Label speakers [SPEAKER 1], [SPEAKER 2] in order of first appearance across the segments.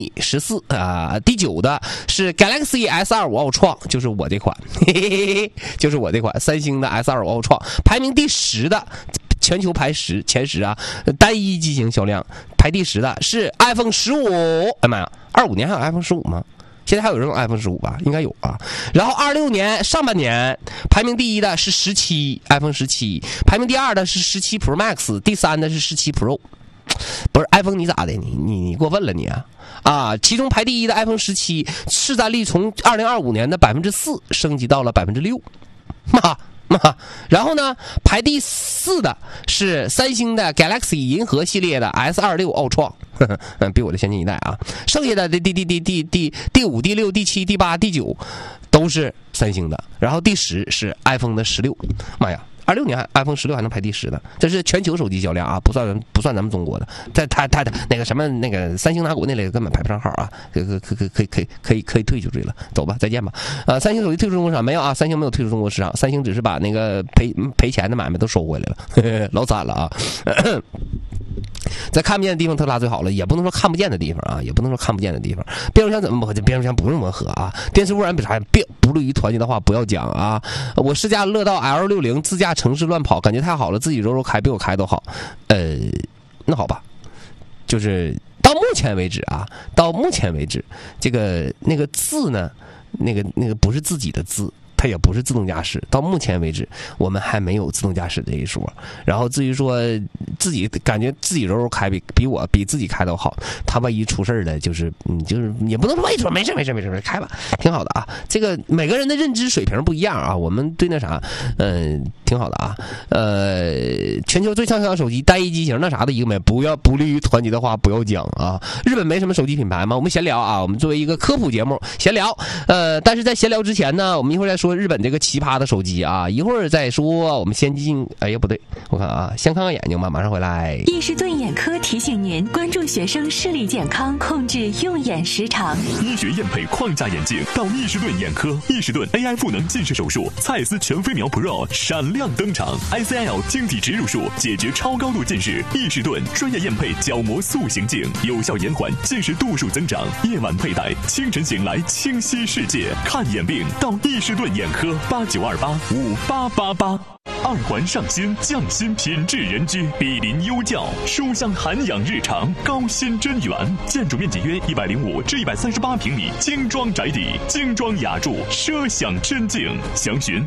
[SPEAKER 1] 14啊，第9的是 Galaxy S25 Ultra， 就是我这款，嘿嘿嘿，就是我这款三星的 S25 Ultra， 排名第10的，全球排前10啊，单一机型销量排第10的是 iPhone 15，哎妈呀，25年还有 iPhone 15吗？现在还有人用 iPhone 15吧？应该有啊。然后26年上半年排名第1的是iPhone 17，排名第2的是17 Pro Max， 第3的是17 Pro。不是 iPhone 你咋的？你过分了你啊！其中排第1的 iPhone 17市占率从2025年的4%升级到了6%，然后呢，排第4的是三星的 Galaxy 银河系列的 S26 Ultra， 比我的先进一代啊。剩下的第5、第6、第7、第8、第9都是三星的，然后第10是 iPhone 的16。妈呀！26年 iPhone 16还能排第10的，这是全球手机销量啊，不算咱们中国的。它那个什么那个三星拿国内类根本排不上号啊，可以退出去了，走吧，再见吧。三星手机退出中国市场没有啊？三星没有退出中国市场，三星只是把那个赔钱的买卖都收回来了，呵呵，老惨了啊。在看不见的地方特斯拉最好了，也不能说看不见的地方啊，也不能说看不见的地方。变速箱怎么磨合？变速箱不用磨合啊。电池污染比啥？不利于团结的话不要讲啊。我试驾乐道 L60， 自驾城市乱跑，感觉太好了，自己柔开比我开都好。那好吧，就是到目前为止啊，这个那个字呢，那个不是自己的字。它也不是自动驾驶，到目前为止我们还没有自动驾驶这一说。然后至于说自己感觉自己柔开比自己开都好，他万一出事了，就是也不能说没事开吧，挺好的啊。这个每个人的认知水平不一样啊，我们对那啥挺好的啊。全球最畅销的手机单一机型那啥的一个没，不利于团结的话不要讲啊。日本没什么手机品牌嘛，我们闲聊啊，我们作为一个科普节目闲聊。但是在闲聊之前呢，我们一会儿再说日本这个奇葩的手机啊，一会儿再说。我们先进，哎呀不对，我看啊，先看看眼睛吧，马上回来。
[SPEAKER 2] 易士顿眼科提醒您关注学生视力健康，控制用眼时长。
[SPEAKER 3] 医学验配框架眼镜到易士顿眼科，易士顿 AI 赋能近视手术，蔡司全飞秒 Pro 闪亮登场 ，ICL 晶体植入术解决超高度近视，易士顿专业验配角膜塑形镜，有效延缓近视度数增长，夜晚佩戴，清晨醒来清晰世界。看眼病到易士顿眼科，89285888。二环上新，匠心品质人居，毗邻优教，书香涵养日常，高新真园，建筑面积约105至138平米，精装宅邸，精装雅筑，奢享真境。详询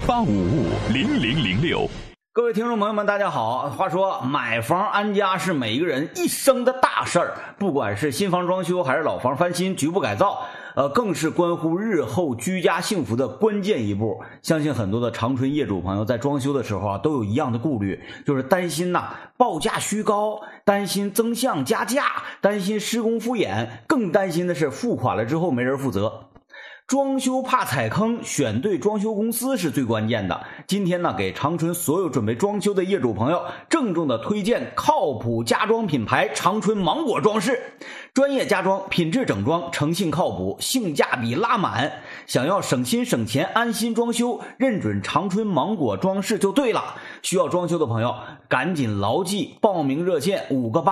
[SPEAKER 3] 8550006。
[SPEAKER 4] 各位听众朋友们大家好，话说买房安家是每一个人一生的大事儿，不管是新房装修还是老房翻新局部改造，更是关乎日后居家幸福的关键一步。相信很多的长春业主朋友在装修的时候都有一样的顾虑，就是担心报价虚高，担心增项加价，担心施工敷衍，更担心的是付款了之后没人负责。装修怕踩坑，选对装修公司是最关键的。今天给长春所有准备装修的业主朋友郑重的推荐靠谱家装品牌长春芒果装饰，专业家装，品质整装，诚信靠谱，性价比拉满。想要省心省钱安心装修，认准长春芒果装饰就对了。需要装修的朋友赶紧牢记报名热线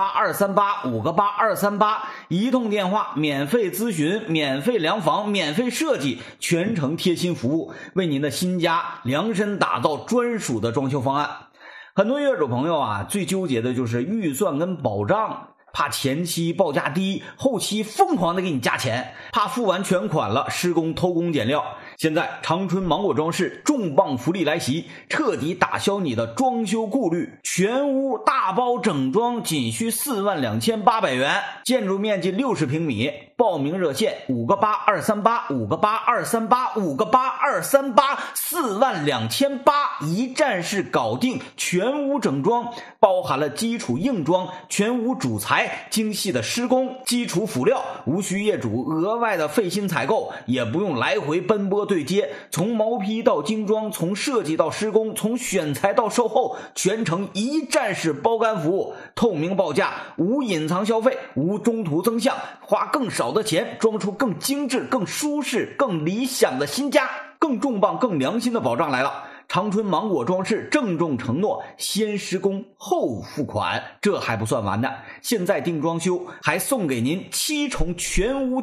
[SPEAKER 4] 58238，58238，一通电话免费咨询，免费量房，免费设计，全程贴心服务，为您的新家量身打造专属的装修方案。很多业主朋友最纠结的就是预算跟保障，怕前期报价低，后期疯狂的给你加钱，怕付完全款了施工偷工减料。现在长春芒果装饰重磅福利来袭，彻底打消你的装修顾虑，全屋大包整装仅需42800元，建筑面积60平米。报名热线58238，58238，58238，42800，一站式搞定，全屋整装，包含了基础硬装、全屋主材、精细的施工、基础辅料，无需业主额外的费心采购，也不用来回奔波对接，从毛坯到精装，从设计到施工，从选材到售后，全程一站式包干服务，透明报价，无隐藏消费，无中途增项，花更少的钱装出更精致、更舒适、更理想的新家。更重磅、更良心的保障来了， 长春芒果装饰郑重承诺先施工后付款。这还不算完呢，现在定装修还送给您7重全屋